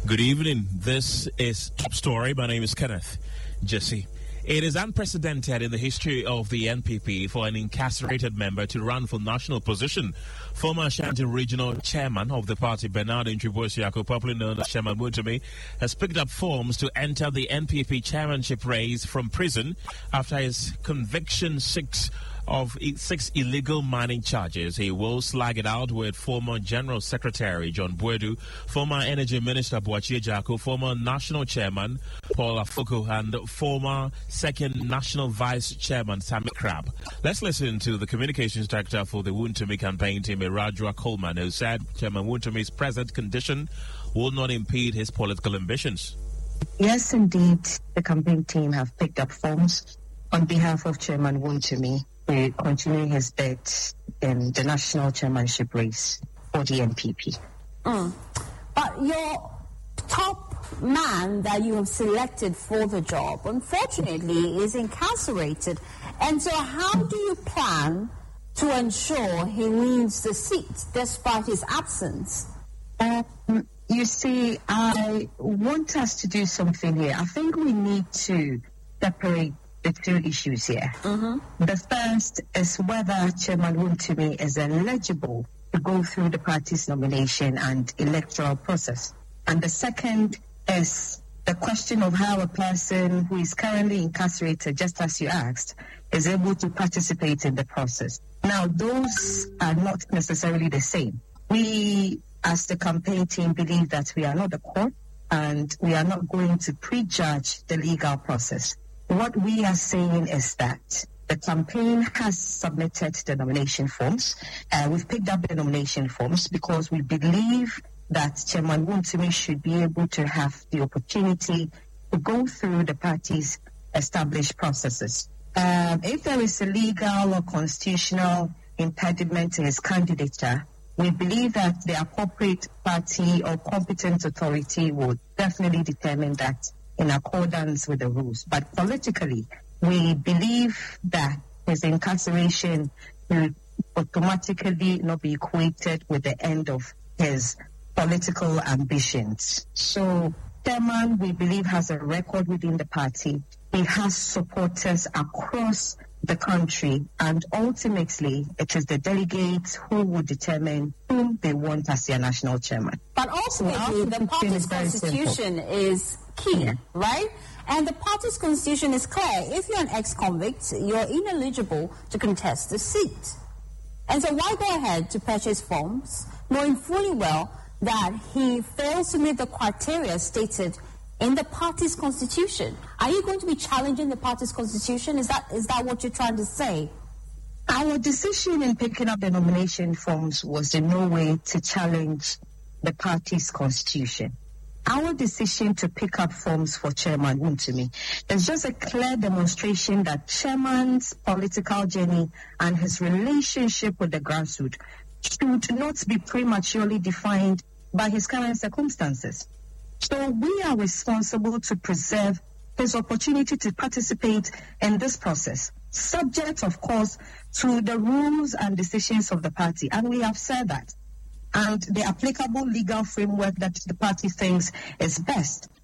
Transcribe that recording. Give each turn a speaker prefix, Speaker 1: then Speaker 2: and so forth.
Speaker 1: Good evening. This is Top Story. My name is Kenneth Jesse. It is unprecedented in the history of the NPP for an incarcerated member to run for national position. Former Ashanti Regional Chairman of the party, Bernard Ntribosiako, popularly known as Chairman Wontumi, has picked up forms to enter the NPP chairmanship race from prison after his conviction of 6 illegal mining charges. He will slag it out with former General Secretary John Boadu, former Energy Minister Boachie Ejiako, former National Chairman Paul Afuku, and former Second National Vice Chairman Sammy Crab. Let's listen to the Communications Director for the Wontumi campaign team, Erajua Coleman, who said Chairman Wontumi's present condition will not impede his political ambitions.
Speaker 2: Yes, indeed, the campaign team have picked up forms on behalf of Chairman Wontumi to continue his bid in the national chairmanship race for the NPP.
Speaker 3: But your top man that you have selected for the job, unfortunately, is incarcerated. And so how do you plan to ensure he leaves the seat despite his absence?
Speaker 2: You see, I want us to do something here. I think we need to separate the two issues here. The first is whether Chairman Wontumi is eligible to go through the party's nomination and electoral process. And the second is the question of how a person who is currently incarcerated, just as you asked, is able to participate in the process. Now, those are not necessarily the same. We, as the campaign team, believe that we are not the court and we are not going to prejudge the legal process. What we are saying is that the campaign has submitted the nomination forms. We've picked up the nomination forms because we believe that Chairman Wontumi should be able to have the opportunity to go through the party's established processes. If there is a legal or constitutional impediment to his candidature, we believe that the appropriate party or competent authority would definitely determine that in accordance with the rules. But politically, we believe that his incarceration will automatically not be equated with the end of his political ambitions. So, Chairman, we believe, has a record within the party. He has supporters across the country, and ultimately it is the delegates who will determine whom they want as their national chairman.
Speaker 3: But ultimately, the party's constitution is key, right? And the party's constitution is clear. If you're an ex-convict, you're ineligible to contest the seat. And so why go ahead to purchase forms, knowing fully well that he fails to meet the criteria stated in the party's constitution? Are you going to be challenging the party's constitution? Is that what you're trying to say?
Speaker 2: Our decision in picking up the nomination forms was in no way to challenge the party's constitution. Our decision to pick up forms for Chairman Wontumi is just a clear demonstration that Chairman's political journey and his relationship with the grassroots should not be prematurely defined by his current circumstances. So we are responsible to preserve his opportunity to participate in this process, subject, of course, to the rules and decisions of the party. And we have said that. And the applicable legal framework that the party thinks is best.